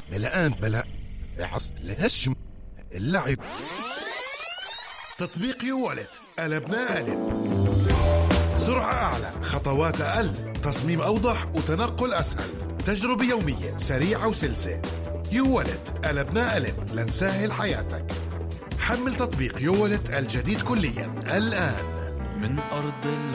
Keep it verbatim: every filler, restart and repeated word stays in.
ملآن ملأ عص الهشم اللعب. تطبيق يوالت قلبنا قلب. سرعة أعلى، خطوات أقل، تصميم أوضح وتنقل أسهل، تجربة يومية سريعة وسلسة. يوالت قلبنا قلب لنسهل حياتك. حمل تطبيق يوالت الجديد كليا الآن من أرض